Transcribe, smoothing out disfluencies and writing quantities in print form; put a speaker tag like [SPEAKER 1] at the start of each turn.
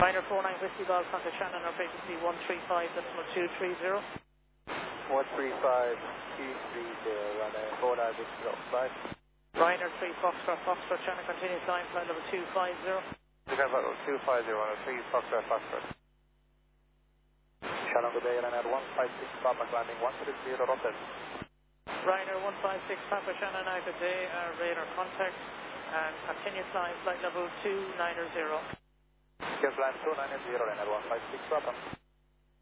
[SPEAKER 1] Ryanair 49 Whiskey Golf, contact Shannon, our frequency 135.230.
[SPEAKER 2] 135, 230, Ryanair 49 Whiskey Golf, bye.
[SPEAKER 1] Ryanair 3 Foxtrot, Foxtrot, Shannon, continuous line, flight level 250.
[SPEAKER 2] Flight level 250, Ryanair 3 Foxtrot, Foxtrot. Shannon, good day, Ryanair 156, Papa landing 130, Rotterdam.
[SPEAKER 1] Ryanair 156, Papa Shannon, good day, radar contact, and continuous line, flight level 290.
[SPEAKER 2] Yes, land 290, Ryanair 156, Papa.